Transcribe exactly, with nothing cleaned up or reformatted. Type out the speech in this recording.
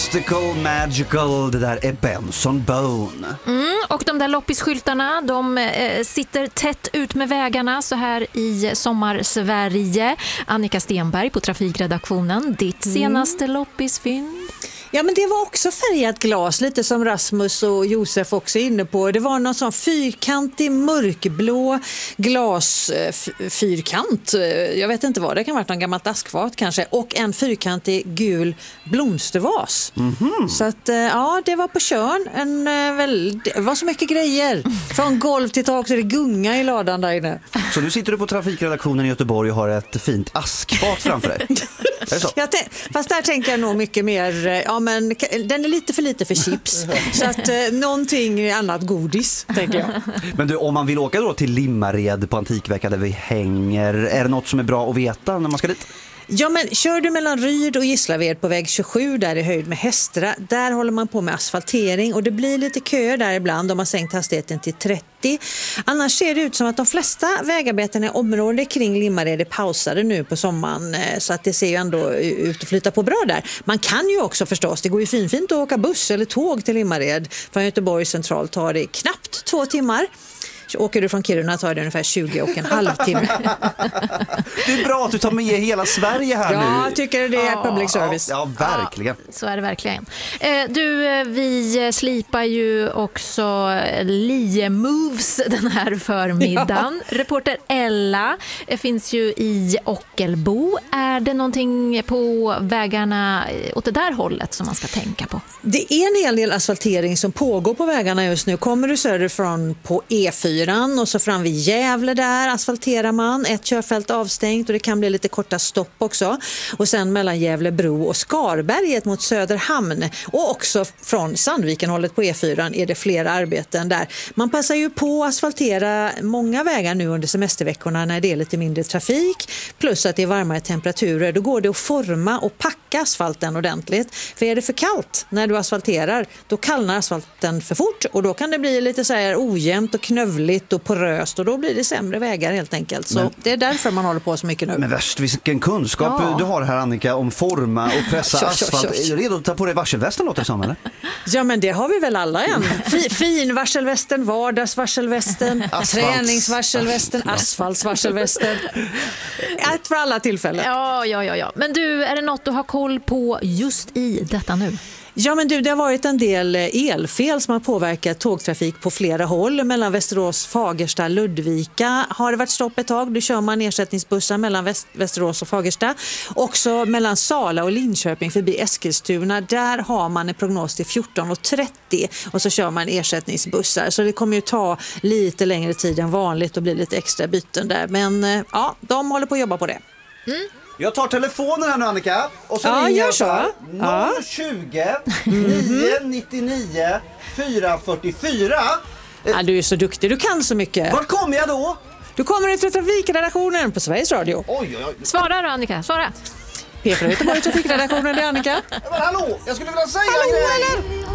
Mystical, magical, det där är Benson Bone. Mm, och de där loppisskyltarna, de eh, sitter tätt ut med vägarna så här i sommar-Sverige. Annika Stenberg på Trafikredaktionen, ditt senaste mm. loppisfynd. Ja, men det var också färgat glas, lite som Rasmus och Josef också är inne på. Det var någon sån fyrkantig mörkblå glasfyrkant. Jag vet inte vad, det kan ha varit någon gammalt askfat kanske. Och en fyrkantig gul blomstervas. Mm-hmm. Så att, ja, det var på Tjörn. En, väl, det var så mycket grejer. Från golv till tak så är det gunga i ladan där inne. Så nu sitter du på Trafikredaktionen i Göteborg och har ett fint askfat framför dig. Är det så? Jag t- fast där tänker jag nog mycket mer, ja men den är lite för lite för chips. Så att eh, någonting annat godis, tänker jag. Men du, om man vill åka då till Limmared på Antikveckan där vi hänger, är det något som är bra att veta när man ska dit? Ja, men kör du mellan Ryd och Gislaved på väg tjugosju där i höjd med Hästra, där håller man på med asfaltering och det blir lite köer där ibland om man sänkt hastigheten till trettio. Annars ser det ut som att de flesta vägarbeten i området kring Limmared är pausade nu på sommaren, så att det ser ju ändå ut att flyta på bra där. Man kan ju också förstås, det går ju finfint att åka buss eller tåg till Limmared. Från Göteborg central tar det knappt två timmar. Åker du från Kiruna tar det ungefär tjugo och en halv timme. Det är bra att du tar med hela Sverige här ja, nu. Ja, jag tycker det är ja, public service. Ja, ja verkligen. Ja, så är det verkligen. Du, vi slipar ju också Lie Moves den här förmiddagen. Ja. Reporter Ella finns ju i Ockelbo. Är det någonting på vägarna åt det där hållet som man ska tänka på? Det är en hel del asfaltering som pågår på vägarna just nu. Kommer du söderifrån på E fyra och så fram vid Gävle där asfalterar man, ett körfält avstängt och det kan bli lite korta stopp också. Och sen mellan Gävlebro och Skarberget mot Söderhamn och också från Sandviken-hållet på E fyra är det flera arbeten där. Man passar ju på att asfaltera många vägar nu under semesterveckorna när det är lite mindre trafik plus att det är varmare temperaturer. Då går det att forma och packa asfalten ordentligt. För är det för kallt när du asfalterar, då kallnar asfalten för fort och då kan det bli lite så här ojämnt och knövligt och poröst och då blir det sämre vägar helt enkelt. Så men, det är därför man håller på så mycket nu. Men värst, vilken kunskap ja. du har här Annika om forma och pressa tjosh, asfalt. Tjosh, tjosh. Är du redo att ta på dig varselvästen låter det som, eller? Ja, men det har vi väl alla än. F- fin varselvästen, vardagsvarselvästen, träningsvarselvästen, asfaltsvarselvästen. Ett för alla tillfällen. Ja, ja, ja, ja. Men du, är det något du har koll på just i detta nu? Ja, men du, det har varit en del elfel som har påverkat tågtrafik på flera håll. Mellan Västerås, Fagersta, Ludvika har det varit stopp ett tag. Då kör man ersättningsbussar mellan Väst- Västerås och Fagersta. Också mellan Sala och Linköping förbi Eskilstuna. Där har man en prognos till fjorton och trettio och så kör man ersättningsbussar. Så det kommer ju ta lite längre tid än vanligt och bli lite extra byten där. Men ja, de håller på att jobba på det. Mm. Jag tar telefonen här nu Annika och så ja, ringer jag så. noll tjugo nio nittionio fyra fyrtiofyra. Ja, du är så duktig, du kan så mycket. Vart kommer jag då? Du kommer ut från Trafikredaktionen på Sveriges Radio. Oj, oj, oj. Svara då Annika, svara. P fyra Göteborg Trafikredaktionen, det är Annika. Men hallå, jag skulle vilja säga hallå, en grej. Eller?